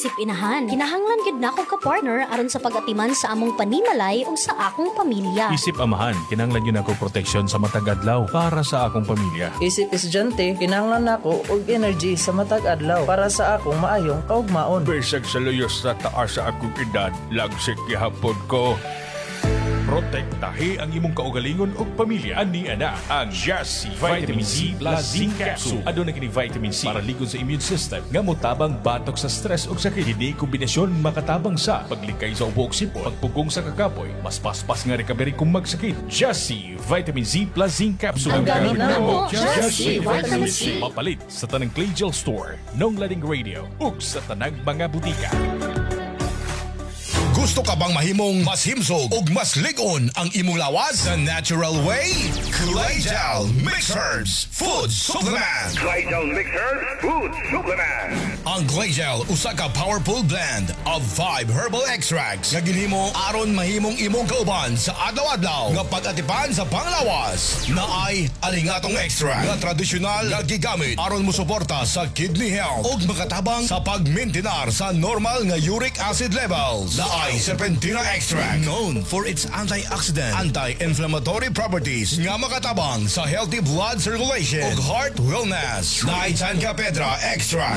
Isip inahan, kinahanglan gid na akong ka-partner aron sa pag-atiman sa among panimalay ug sa akong pamilya. Isip amahan, kinahanglan yun ako proteksyon sa matag adlaw para sa akong pamilya. Isip estudyante, kinahanglan nako og energy sa matag adlaw para sa akong maayong kaugmaon. Besag sa luyos sa taas sa akong edad, lagsik gihapon ko. Protektahi ang imong kaugalingon ug pamilya. Ani ana ang Jassy Vitamin C plus Zinc Capsule. Aduna kini vitamin C para ligon sa immune system nga motabang batok sa stress ug sakit. Hindi kombinasyon makatabang sa paglikay sa ubo ug sipon, pagpugong sa kakapoy, mas paspas nga recovery kung magsakit. Jassy Vitamin C plus Zinc Capsule. Ang gamit na mo, Jassy Vitamin C. Mapalit sa tanang Clay Gel Store, Nong Lading Radio ug sa tanang mga butika. Gusto ka bang mahimong mas himsog ug mas ligon ang imong lawas the natural way? Clay Gel Mixed Herbs Food Supplement. Clay Gel Mixed Herbs Food Supplement. Ang Clay Gel usa ka powerful blend of 5 herbal extracts nga ginhimo aron mahimong imong kauban sa adlaw-adlaw nga pag-atipan sa panglawas. Naay alingatong extract nga tradisyonal nga gigamit aron mosuporta sa kidney health ug makatabang sa pagmaintenar sa normal nga uric acid levels. Naay serpentina extract known for its antioxidant, anti-inflammatory properties nga makatabang sa healthy blood circulation ug heart wellness. Naay Pedra extract